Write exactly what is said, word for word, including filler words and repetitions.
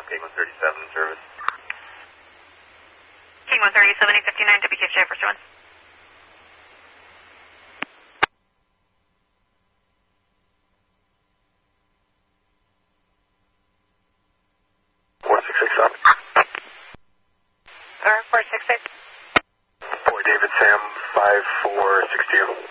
King one thirty-seven in service. King one thirty-seven, eight fifty-nine, W K F J, first one. four six six up. Or four six six. four David Sam, five four six two.